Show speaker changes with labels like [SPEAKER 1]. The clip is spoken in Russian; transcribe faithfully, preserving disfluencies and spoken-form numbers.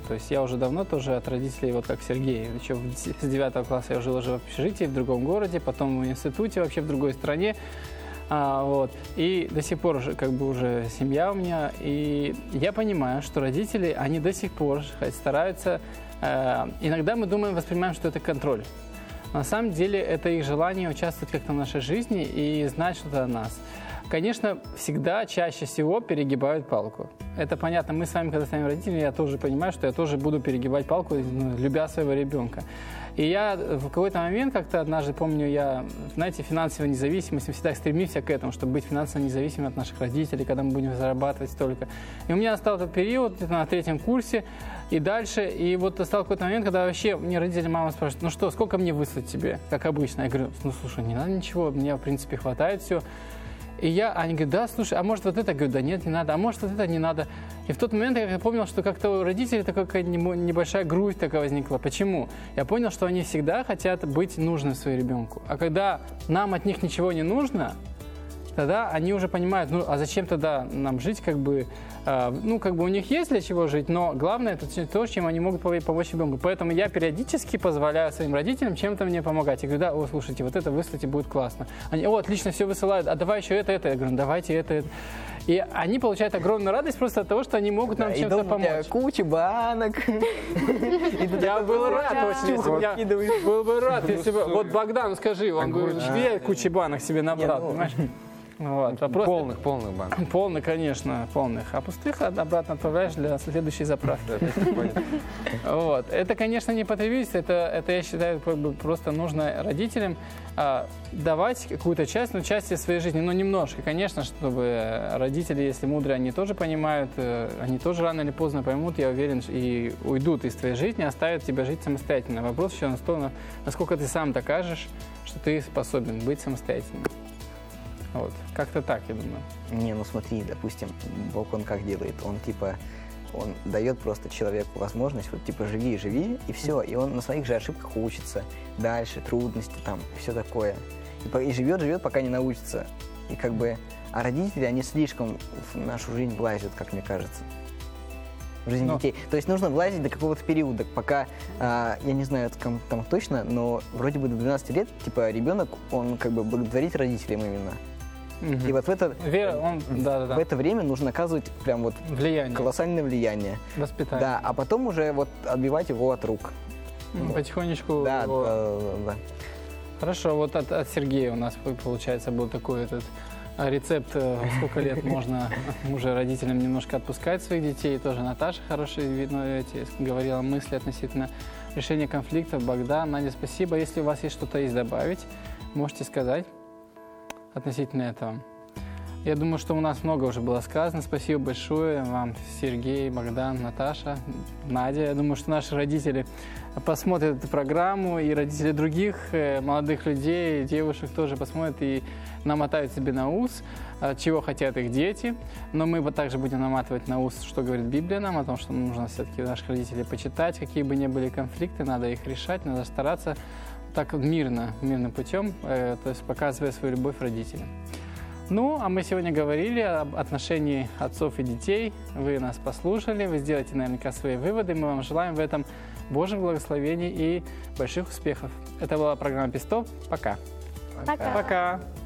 [SPEAKER 1] То есть я уже давно тоже от родителей, вот как Сергей, еще с девятого класса я жил уже в общежитии в другом городе, потом в институте вообще в другой стране. А, вот. И до сих пор уже, как бы уже семья у меня. И я понимаю, что родители, они до сих пор хоть стараются. Э, иногда мы думаем, воспринимаем, что это контроль. На самом деле это их желание участвовать как-то в нашей жизни и знать что-то о нас. Конечно, всегда, чаще всего перегибают палку. Это понятно. Мы с вами, когда станем родителями, я тоже понимаю, что я тоже буду перегибать палку, ну, любя своего ребенка. И я в какой-то момент, как-то однажды помню, я, знаете, финансовая независимость, мы всегда стремимся к этому, чтобы быть финансово независимыми от наших родителей, когда мы будем зарабатывать столько. И у меня настал этот период, где-то на третьем курсе и дальше, и вот настал какой-то момент, когда вообще мне родители, мама спрашивают, ну что, сколько мне выслать тебе, как обычно? Я говорю, ну слушай, не надо ничего, мне в принципе хватает все. И я, они говорят, да, слушай, а может вот это? Я говорю, да нет, не надо, а может вот это не надо. И в тот момент я понял, что как-то у родителей такая небольшая грусть такая возникла. Почему? Я понял, что они всегда хотят быть нужны своему ребенку. А когда нам от них ничего не нужно, тогда они уже понимают, ну, а зачем тогда нам жить, как бы, э, ну, как бы у них есть для чего жить, но главное это то, чем они могут помочь ребенку. Поэтому я периодически позволяю своим родителям чем-то мне помогать. Я говорю, да, о, слушайте, вот это выслать будет классно. Они, о, отлично, все высылают, а давай еще это, это. Я говорю, ну, давайте это, это. И они получают огромную радость просто от того, что они могут нам
[SPEAKER 2] да,
[SPEAKER 1] чем-то помочь.
[SPEAKER 2] Куча банок.
[SPEAKER 1] Я был рад очень, если был бы рад, если бы... Вот Богдан, скажи, он говорит, я кучу банок себе набрал, понимаешь? Вот, вопрос...
[SPEAKER 3] Полных, полных банков.
[SPEAKER 1] Полных, конечно, полных. А пустых обратно отправляешь для следующей заправки. Вот. Это, конечно, не потребительство, это, это я считаю, просто нужно родителям а, давать какую-то часть, ну, часть своей жизни, но немножко, конечно, чтобы родители, если мудрые, они тоже понимают, они тоже рано или поздно поймут, я уверен, и уйдут из твоей жизни, оставят тебя жить самостоятельно. Вопрос еще на то, насколько ты сам докажешь, что ты способен быть самостоятельным. Вот. Как-то так, я думаю.
[SPEAKER 2] Не, ну смотри, допустим, Бог, он как делает? Он типа, он дает просто человеку возможность, вот типа живи, живи, и все. И он на своих же ошибках учится. Дальше, трудности там, и все такое. И, и живет, живет, пока не научится. И как бы, а родители, они слишком в нашу жизнь влазят, как мне кажется. В жизнь но... детей. То есть нужно влазить до какого-то периода, пока, а, я не знаю там, там точно, но вроде бы до двенадцати лет, типа, ребенок, он как бы благодарит родителям именно. Угу. И вот в это,
[SPEAKER 1] Вера, он, да, да, да.
[SPEAKER 2] в это время нужно оказывать прям вот
[SPEAKER 1] влияние.
[SPEAKER 2] Колоссальное влияние.
[SPEAKER 1] Воспитание.
[SPEAKER 2] Да, а потом уже вот отбивать его от рук.
[SPEAKER 1] Ну, потихонечку.
[SPEAKER 2] Да,
[SPEAKER 1] его...
[SPEAKER 2] да, да, да.
[SPEAKER 1] Хорошо, вот от, от Сергея у нас, получается, был такой этот рецепт, сколько лет можно уже родителям немножко отпускать своих детей. Тоже Наташа хорошие, видно, эти, говорила мысли относительно решения конфликтов. Богдан, Надя, спасибо. Если у вас есть что-то есть добавить, можете сказать относительно этого. Я думаю, что у нас много уже было сказано. Спасибо большое вам, Сергей, Богдан, Наташа, Надя. Я думаю, что наши родители посмотрят эту программу, и родители других молодых людей, девушек тоже посмотрят и намотают себе на ус, чего хотят их дети. Но мы вот также будем наматывать на ус, что говорит Библия нам, о том, что нужно все-таки наших родителей почитать, какие бы ни были конфликты, надо их решать, надо стараться так мирно, мирным путем, э, то есть показывая свою любовь родителям. Ну, а мы сегодня говорили об отношении отцов и детей. Вы нас послушали, вы сделаете наверняка свои выводы. Мы вам желаем в этом Божьих благословений и больших успехов. Это была программа Пистоп. Пока.
[SPEAKER 4] Пока.
[SPEAKER 1] Пока.